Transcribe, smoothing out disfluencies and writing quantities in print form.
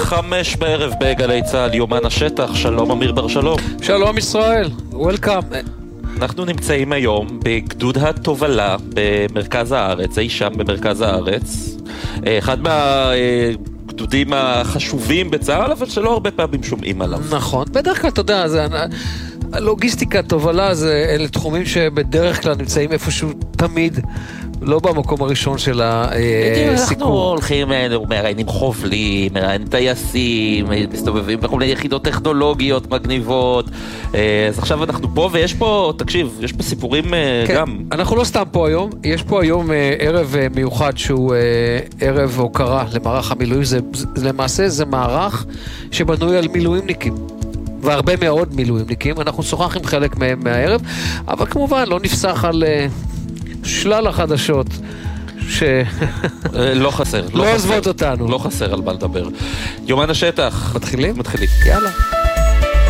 5 בערב בגלי צה"ל, יומן השטח. שלום אמיר בר שלום. שלום ישראל, וולקאם. אנחנו נמצאים היום בגדוד התובלה במרכז הארץ, אי שם במרכז הארץ. אחד מהגדודים החשובים בצה"ל, אבל שלא הרבה פעמים שומעים עליו. נכון, בדרך כלל אתה יודע, הלוגיסטיקה, תובלה, אלה תחומים שבדרך כלל נמצאים איפשהו תמיד, לא במקום הראשון של הסיכום. אנחנו הולכים, מראיינים חובלים, מראיינים טייסים, מסתובבים בכל מיני יחידות טכנולוגיות מגניבות. אז עכשיו אנחנו פה, ויש פה, תקשיב, יש פה סיפורים גם. אנחנו לא סתם פה היום, יש פה היום ערב מיוחד שהוא ערב הוקרה למערך המילואים. למעשה זה מערך שבנוי על מילואימניקים. והרבה מאוד מילואימניקים. אנחנו שוחח עם חלק מהם מהערב, אבל כמובן לא נפסח על שלל החדשות לא חסר. לא עוזבות אותנו. לא חסר על מה לדבר. יומן השטח. מתחילים? מתחילים. יאללה.